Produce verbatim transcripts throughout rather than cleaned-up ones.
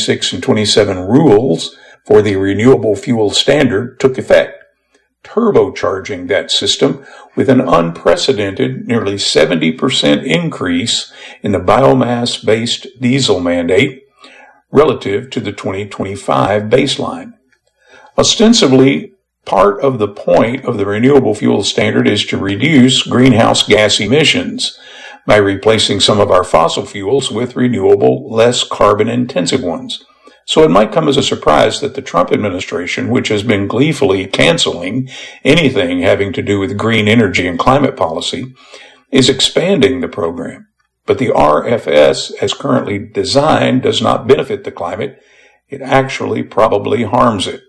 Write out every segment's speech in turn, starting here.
twenty-six and twenty-seven rules for the Renewable Fuel Standard took effect, turbocharging that system with an unprecedented nearly seventy percent increase in the biomass-based diesel mandate relative to the twenty twenty-five baseline. Ostensibly, part of the point of the Renewable Fuel Standard is to reduce greenhouse gas emissions by replacing some of our fossil fuels with renewable, less carbon-intensive ones. So it might come as a surprise that the Trump administration, which has been gleefully canceling anything having to do with green energy and climate policy, is expanding the program. But the R F S, as currently designed, does not benefit the climate. It actually probably harms it.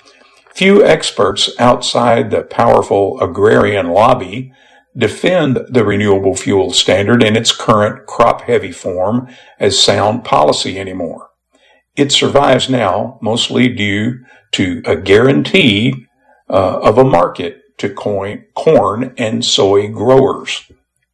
Few experts outside the powerful agrarian lobby defend the Renewable Fuel Standard in its current crop-heavy form as sound policy anymore. It survives now mostly due to a guarantee uh, of a market to coin, corn and soy growers.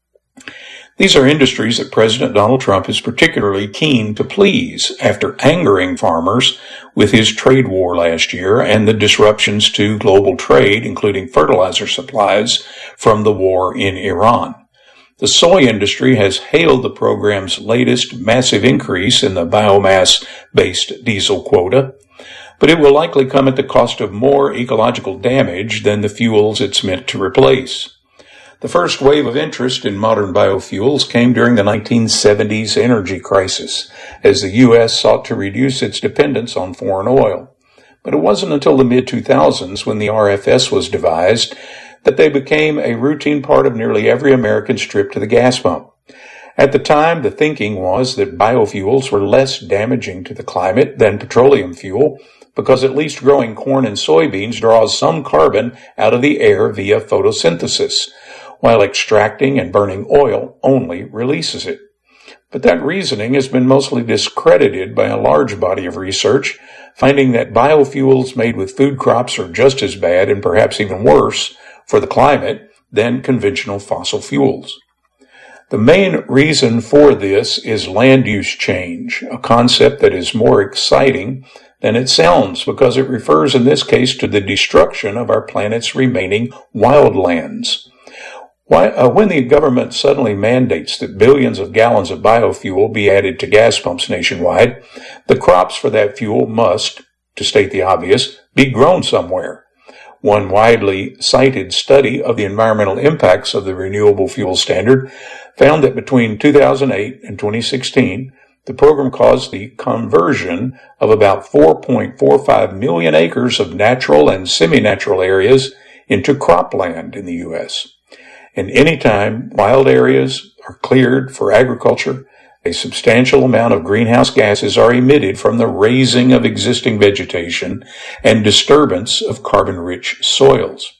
These are industries that President Donald Trump is particularly keen to please after angering farmers with his trade war last year and the disruptions to global trade, including fertilizer supplies from the war in Iran. The soy industry has hailed the program's latest massive increase in the biomass-based diesel quota, but it will likely come at the cost of more ecological damage than the fuels it's meant to replace. The first wave of interest in modern biofuels came during the nineteen seventies energy crisis, as the U S sought to reduce its dependence on foreign oil. But it wasn't until the mid two thousands, when the R F S was devised, that they became a routine part of nearly every American's trip to the gas pump. At the time, the thinking was that biofuels were less damaging to the climate than petroleum fuel because at least growing corn and soybeans draws some carbon out of the air via photosynthesis, while extracting and burning oil only releases it. But that reasoning has been mostly discredited by a large body of research, finding that biofuels made with food crops are just as bad and perhaps even worse for the climate than conventional fossil fuels. The main reason for this is land use change, a concept that is more exciting than it sounds because it refers in this case to the destruction of our planet's remaining wildlands. Why, uh, when the government suddenly mandates that billions of gallons of biofuel be added to gas pumps nationwide, the crops for that fuel must, to state the obvious, be grown somewhere. One widely cited study of the environmental impacts of the Renewable Fuel Standard found that between two thousand eight and twenty sixteen, the program caused the conversion of about four point four five million acres of natural and semi-natural areas into cropland in the U S. And anytime wild areas are cleared for agriculture, a substantial amount of greenhouse gases are emitted from the raising of existing vegetation and disturbance of carbon-rich soils.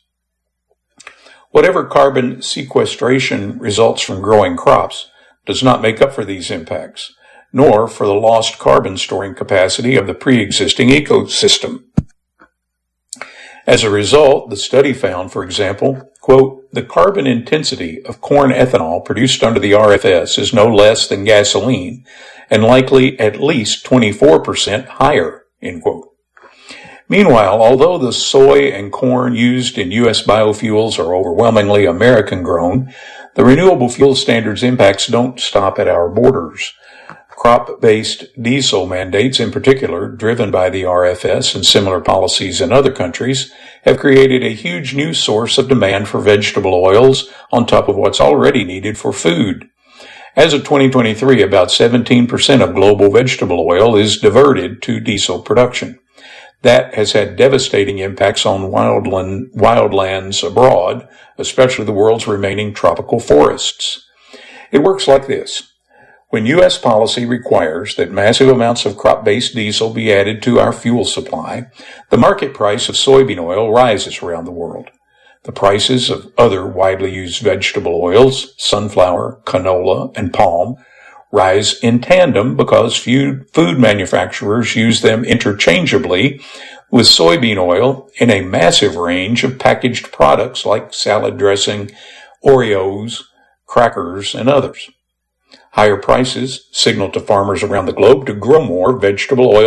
Whatever carbon sequestration results from growing crops does not make up for these impacts, nor for the lost carbon storing capacity of the pre-existing ecosystem. As a result, the study found, for example, quote, the carbon intensity of corn ethanol produced under the R F S is no less than gasoline and likely at least twenty-four percent higher, end quote. Meanwhile, although the soy and corn used in U S biofuels are overwhelmingly American-grown, the Renewable Fuel Standard's impacts don't stop at our borders. Crop-based diesel mandates, in particular, driven by the R F S and similar policies in other countries, have created a huge new source of demand for vegetable oils on top of what's already needed for food. As of twenty twenty-three, about seventeen percent of global vegetable oil is diverted to diesel production. That has had devastating impacts on wildland, wildlands abroad, especially the world's remaining tropical forests. It works like this. When U S policy requires that massive amounts of crop-based diesel be added to our fuel supply, the market price of soybean oil rises around the world. The prices of other widely used vegetable oils, sunflower, canola, and palm, rise in tandem because food manufacturers use them interchangeably with soybean oil in a massive range of packaged products like salad dressing, Oreos, crackers, and others. Higher prices signal to farmers around the globe to grow more vegetable oil